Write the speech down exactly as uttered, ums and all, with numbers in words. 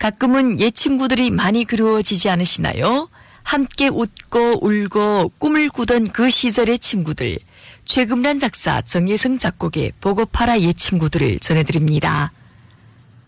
가끔은 옛 친구들이 많이 그리워지지 않으시나요? 함께 웃고 울고 꿈을 꾸던 그 시절의 친구들. 최금란 작사, 정예성 작곡의 보고파라 옛 친구들을 전해드립니다.